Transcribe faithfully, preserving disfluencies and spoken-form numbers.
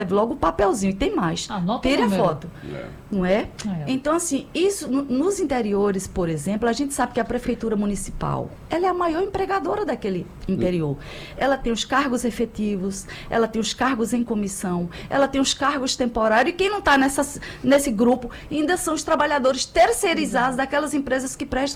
logo o papelzinho, e tem mais. Anota Tire o a número. foto. É. Não é? É. Então, assim, isso no- nos interiores, por exemplo, a gente sabe que a prefeitura municipal, ela é a maior empregadora daquele interior. Ela tem os cargos efetivos, ela tem os cargos em comissão, ela tem os cargos temporários, e quem não está nesse grupo ainda são os trabalhadores terceirizados daquelas empresas que prestam